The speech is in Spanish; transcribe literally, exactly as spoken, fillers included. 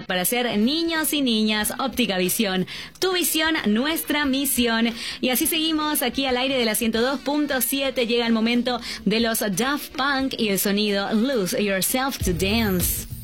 para ser niños y niñas. Óptica Visión, tu visión, nuestra misión. Y así seguimos aquí al aire de la ciento dos punto siete. Llega el momento de los Daft Punk y el sonido Lose Yourself to Dance.